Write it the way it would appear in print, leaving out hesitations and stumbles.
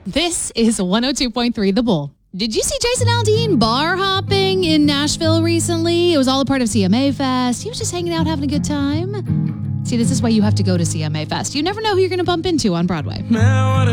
This is 102.3 The Bull. Did you see Jason Aldean bar hopping in Nashville recently? It was all a part of CMA Fest. He was just hanging out, having a good time. See, this is why you have to go to CMA Fest. You never know who you're going to bump into on Broadway.